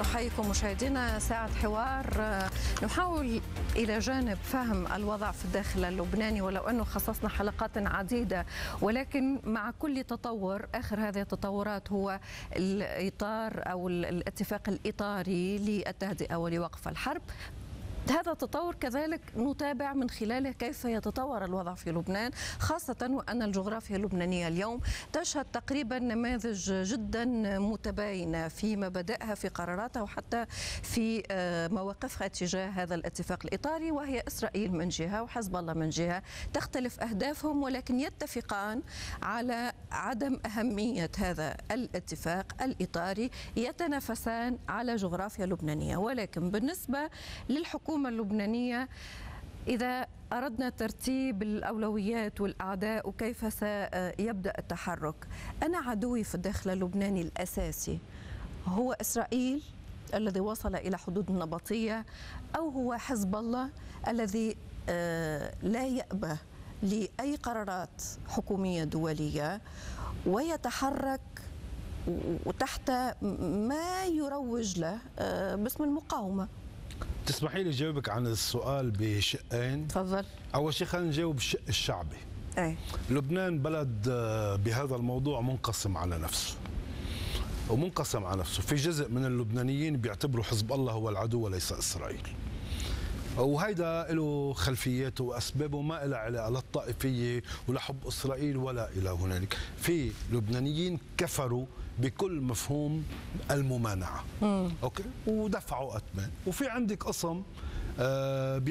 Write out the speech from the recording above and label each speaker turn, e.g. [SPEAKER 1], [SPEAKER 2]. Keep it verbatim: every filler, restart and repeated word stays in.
[SPEAKER 1] نحييكم مشاهدينا. ساعة حوار نحاول إلى جانب فهم الوضع في الداخل اللبناني، ولو أنه خصصنا حلقات عديدة، ولكن مع كل تطور آخر هذه التطورات هو الإطار أو الاتفاق الإطاري للتهدئة ولوقف الحرب. هذا التطور كذلك نتابع من خلاله كيف يتطور الوضع في لبنان، خاصة وأن الجغرافيا اللبنانية اليوم تشهد تقريبا نماذج جدا متباينة في مبادئها في قراراتها وحتى في مواقفها تجاه هذا الاتفاق الإطاري، وهي إسرائيل من جهة وحزب الله من جهة. تختلف أهدافهم ولكن يتفقان على عدم أهمية هذا الاتفاق الإطاري، يتنافسان على جغرافيا لبنانية. ولكن بالنسبة للحكومة الحكومة اللبنانية، إذا أردنا ترتيب الأولويات والأعداء وكيف سيبدأ التحرك، أنا عدوي في الداخل اللبناني الأساسي هو إسرائيل الذي وصل إلى حدود النبطية، أو هو حزب الله الذي لا يأبه لأي قرارات حكومية دولية ويتحرك وتحت ما يروج له باسم المقاومة.
[SPEAKER 2] تسمحي لي جاوبك عن السؤال بشقين؟
[SPEAKER 1] تفضل.
[SPEAKER 2] أول شيء خلينا نجاوب الشق الشعبي.
[SPEAKER 1] أي.
[SPEAKER 2] لبنان بلد بهذا الموضوع منقسم على نفسه ومنقسم على نفسه. في جزء من اللبنانيين بيعتبروا حزب الله هو العدو وليس إسرائيل، وهيدا له خلفياته وأسبابه ما لها علاقة لا الطائفية ولا حب إسرائيل ولا إلى هنالك. في لبنانيين كفروا بكل مفهوم الممانعة، مم. أوكي، ودفعوا أثمان. وفي عندك قسم آه